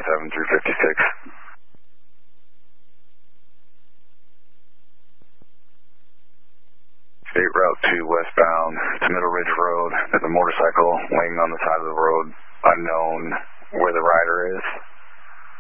7 through 56. State Route 2 westbound to Middle Ridge Road. There's a motorcycle laying on the side of the road, unknown.